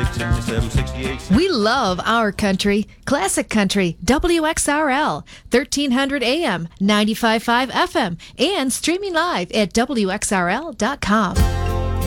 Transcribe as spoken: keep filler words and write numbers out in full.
sixty-seven, sixty-eight. We love our country. Classic Country, W X R L, thirteen hundred A M, ninety-five point five F M, and streaming live at W X R L dot com.